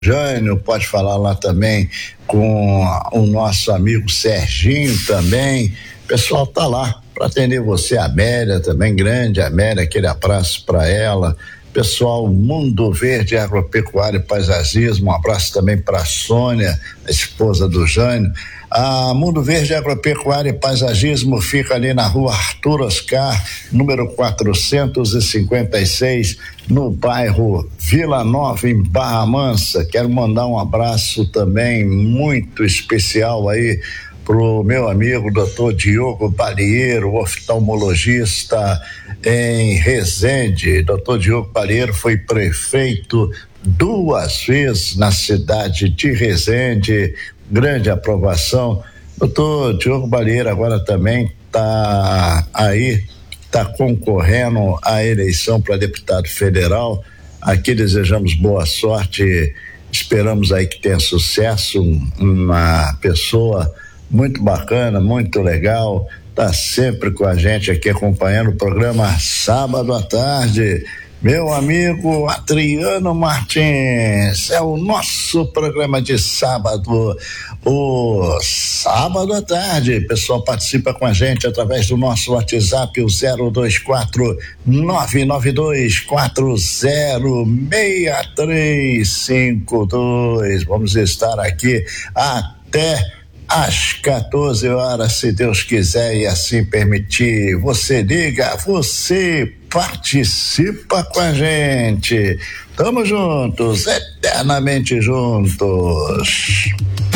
Jânio, pode falar lá também com o nosso amigo Serginho também. O pessoal tá lá para atender você, a Amélia também, grande Amélia, aquele abraço para ela. Pessoal, Mundo Verde Agropecuária e Paisagismo, um abraço também para Sônia, a esposa do Jânio. A Mundo Verde Agropecuária e Paisagismo fica ali na rua Arthur Oscar, número 456, no bairro Vila Nova, em Barra Mansa. Quero mandar um abraço também muito especial aí pro meu amigo Dr. Diogo Balieiro, oftalmologista em Resende. Dr. Diogo Balieiro foi prefeito 2 vezes na cidade de Resende, grande aprovação. Dr. Diogo Balieiro agora também está concorrendo à eleição para deputado federal. Aqui desejamos boa sorte, esperamos aí que tenha sucesso, uma pessoa muito bacana, muito legal, tá sempre com a gente aqui acompanhando o programa Sábado à Tarde. Meu amigo Adriano Martins, é o nosso programa de sábado, o Sábado à Tarde. O pessoal participa com a gente através do nosso WhatsApp, o 024-992406352. Vamos estar aqui até às 14 horas, se Deus quiser e assim permitir. Você liga, você participa com a gente. Tamo juntos, eternamente juntos.